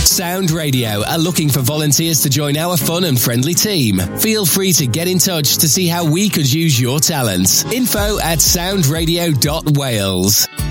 Sound Radio are looking for volunteers to join our fun and friendly team. Feel free to get in touch to see how we could use your talents. Info@soundradio.wales.